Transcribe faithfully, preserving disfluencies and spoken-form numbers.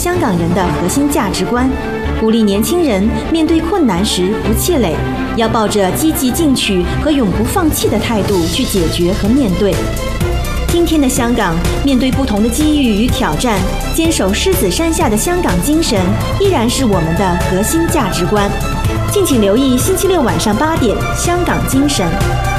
香港人的核心价值观，鼓励年轻人面对困难时不气馁，要抱着积极进取和永不放弃的态度去解决和面对。今天的香港，面对不同的机遇与挑战，坚守狮子山下的香港精神依然是我们的核心价值观。敬请留意星期六晚上八点《香港精神》。